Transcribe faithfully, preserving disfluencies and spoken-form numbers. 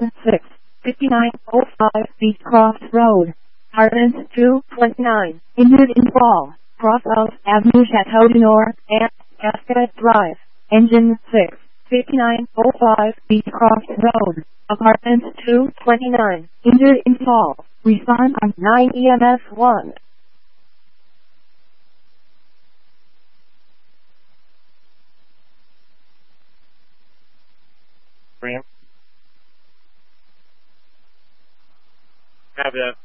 six, fifty-nine oh five Beechcroft Road, Apartment two twenty-nine, injured in fall, Cross House Avenue, Chateau du Nord, and Cascade Drive, Engine six, fifty-nine oh five Beechcroft Road, Apartment two twenty-nine, injured in fall. Respond on nine E M S one. Have the